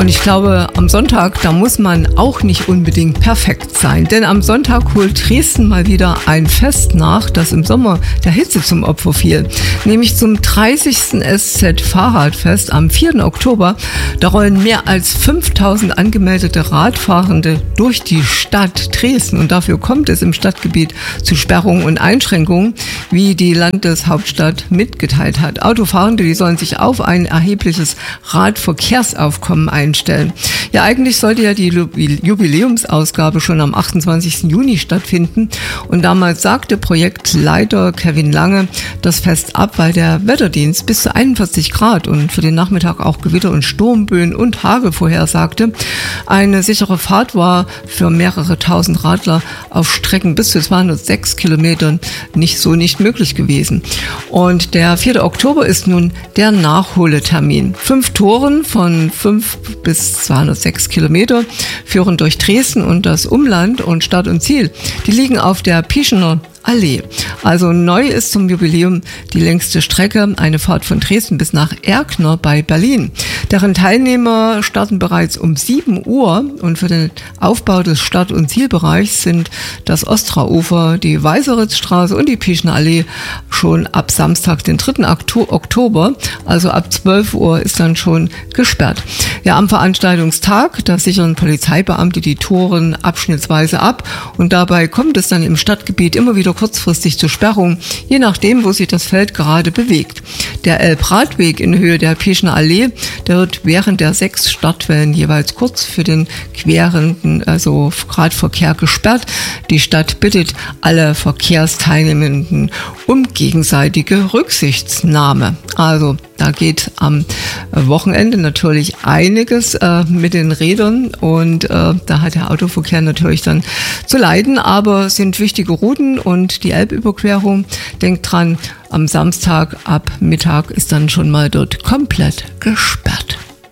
Und ich glaube, am Sonntag, da muss man auch nicht unbedingt perfekt sein. Denn am Sonntag holt Dresden mal wieder ein Fest nach, das im Sommer der Hitze zum Opfer fiel. Nämlich zum 30. SZ Fahrradfest am 4. Oktober. Da rollen mehr als 5000 angemeldete Radfahrende durch die Stadt Dresden. Und dafür kommt es im Stadtgebiet zu Sperrungen und Einschränkungen, wie die Landeshauptstadt mitgeteilt hat. Autofahrende, die sollen sich auf ein erhebliches Radverkehrsaufkommen einstellen. Ja, eigentlich sollte ja die Jubiläumsausgabe schon am 28. Juni stattfinden. Und damals sagte Projektleiter Kevin Lange das Fest ab, weil der Wetterdienst bis zu 41 Grad und für den Nachmittag auch Gewitter und Sturmböen und Hagel vorhersagte. Eine sichere Fahrt war für mehrere tausend Radler auf Strecken bis zu 206 Kilometern nicht möglich gewesen. Und der 4. Oktober ist nun der Nachholetermin. 5 Touren von 5 bis 206 Kilometer führen durch Dresden und das Umland, und Start und Ziel, die liegen auf der Pieschener Allee. Also neu ist zum Jubiläum die längste Strecke, eine Fahrt von Dresden bis nach Erkner bei Berlin. Deren Teilnehmer starten bereits um 7 Uhr und für den Aufbau des Start- und Zielbereichs sind das Ostraufer, die Weißeritzstraße und die Pieschener Allee schon ab Samstag, den 3. Oktober, also ab 12 Uhr ist dann schon gesperrt. Ja, am Veranstaltungstag, da sichern Polizeibeamte die Toren abschnittsweise ab und dabei kommt es dann im Stadtgebiet immer wieder kurzfristig zur Sperrung, je nachdem, wo sich das Feld gerade bewegt. Der Elbradweg in Höhe der Pieschener Allee, der wird während der 6 Startwellen jeweils kurz für den querenden, also Radverkehr gesperrt. Die Stadt bittet alle Verkehrsteilnehmenden um gegenseitige Rücksichtnahme. Also da geht am Wochenende natürlich einiges mit den Rädern und da hat der Autoverkehr natürlich dann zu leiden, aber es sind wichtige Routen und die Elbüberquerung, denkt dran, am Samstag ab Mittag ist dann schon mal dort komplett gesperrt.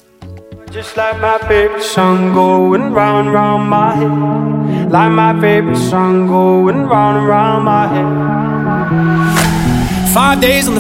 Just like my favorite song going round and round my head. Like my favorite song going round and round my head. 5 days on the